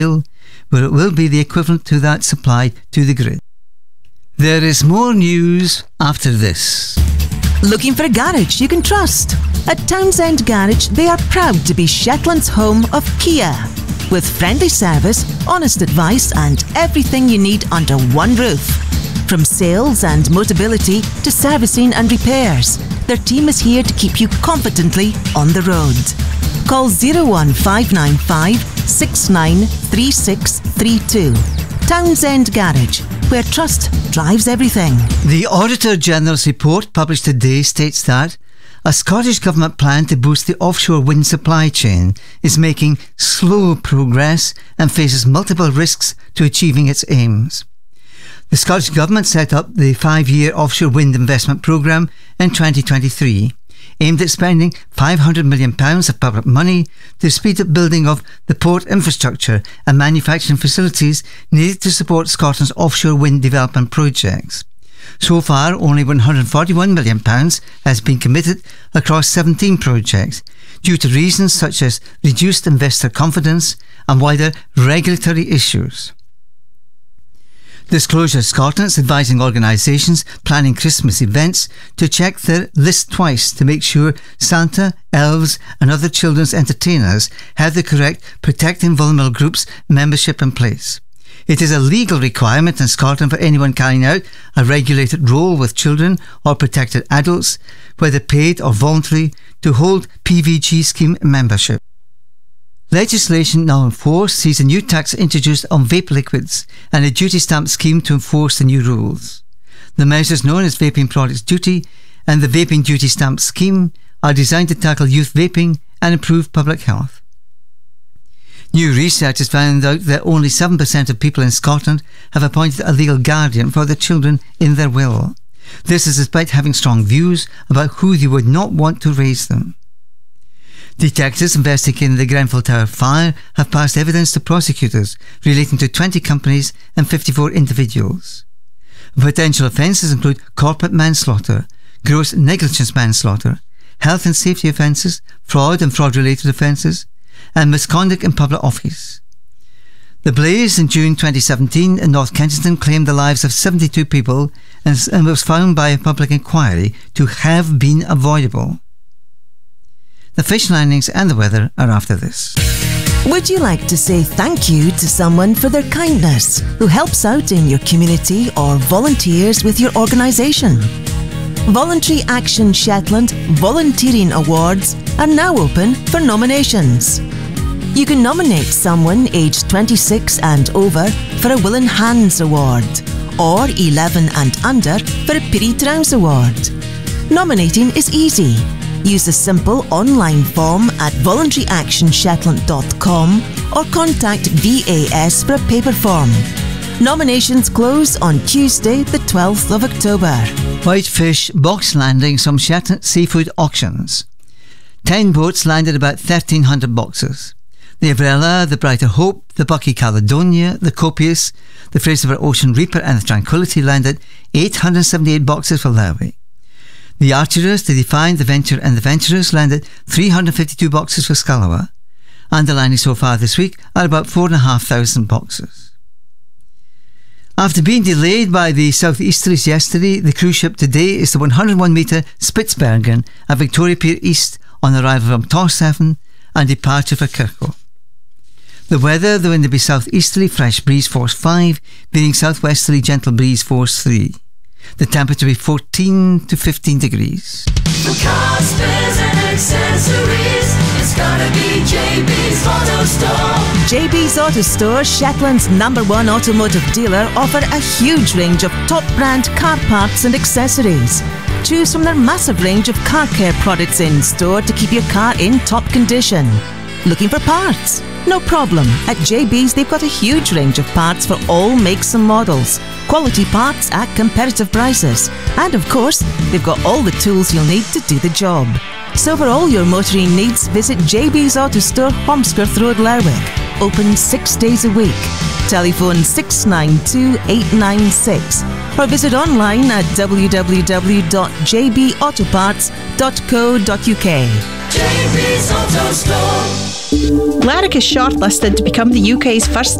where it will be the equivalent to that supplied to the grid. There is more news after this. Looking for a garage you can trust? At Townsend Garage, they are proud to be Shetland's home of Kia. With friendly service, honest advice and everything you need under one roof. From sales and Motability to servicing and repairs, their team is here to keep you confidently on the road. Call 01595 693632. Townsend Garage, where trust drives everything. The Auditor General's report published today states that a Scottish Government plan to boost the offshore wind supply chain is making slow progress and faces multiple risks to achieving its aims. The Scottish Government set up the 5-year offshore wind investment programme in 2023, aimed at spending £500 million of public money to speed up building of the port infrastructure and manufacturing facilities needed to support Scotland's offshore wind development projects. So far, only £141 million has been committed across 17 projects, due to reasons such as reduced investor confidence and wider regulatory issues. Disclosure Scotland is advising organisations planning Christmas events to check their list twice to make sure Santa, elves and other children's entertainers have the correct Protecting Vulnerable Groups membership in place. It is a legal requirement in Scotland for anyone carrying out a regulated role with children or protected adults, whether paid or voluntary, to hold PVG scheme membership. Legislation now in force sees a new tax introduced on vape liquids and a duty stamp scheme to enforce the new rules. The measures known as Vaping Products Duty and the Vaping Duty Stamp Scheme are designed to tackle youth vaping and improve public health. New research has found out that only 7% of people in Scotland have appointed a legal guardian for their children in their will. This is despite having strong views about who they would not want to raise them. Detectives investigating the Grenfell Tower fire have passed evidence to prosecutors relating to 20 companies and 54 individuals. Potential offences include corporate manslaughter, gross negligence manslaughter, health and safety offences, fraud and fraud-related offences, and misconduct in public office. The blaze in June 2017 in North Kensington claimed the lives of 72 people and was found by a public inquiry to have been avoidable. The fish landings and the weather are after this. Would you like to say thank you to someone for their kindness who helps out in your community or volunteers with your organisation? Voluntary Action Shetland Volunteering Awards are now open for nominations. You can nominate someone aged 26 and over for a Willing Hands Award or 11 and under for a Peary Drowse Award. Nominating is easy. Use the simple online form at voluntaryactionshetland.com or contact VAS for a paper form. Nominations close on Tuesday the 12th of October. Whitefish box landings from Shetland Seafood Auctions. 10 boats landed about 1,300 boxes. The Avrella, the Brighter Hope, the Bucky Caledonia, the Copious, the Fraserburgh Ocean Reaper and the Tranquility landed 878 boxes for layaway. The Archeress, the Defiant, the Venture and the Venturous landed 352 boxes for Scalawa, and the landings so far this week are about 4,500 boxes. After being delayed by the southeasterlies yesterday, the cruise ship today is the 101-metre Spitsbergen at Victoria Pier East on arrival from Tórshavn and departure for Kirkwall. The weather, the wind will be southeasterly, fresh breeze force 5, bearing southwesterly, gentle breeze force 3. The temperature will be 14 to 15 degrees. For cars, spares and accessories, it's gotta be JB's Auto Store. JB's Auto Store, Shetland's #1 automotive dealer, offer a huge range of top brand car parts and accessories. Choose from their massive range of car care products in store to keep your car in top condition. Looking for parts? No problem. At JB's they've got a huge range of parts for all makes and models. Quality parts at competitive prices. And of course, they've got all the tools you'll need to do the job. So for all your motoring needs, visit JB's Auto Store, Holmescroft Road, Lerwick. Open 6 days a week. Telephone 692 896 or visit online at www.jbautoparts.co.uk. JB's Auto Store. Lerwick is shortlisted to become the UK's first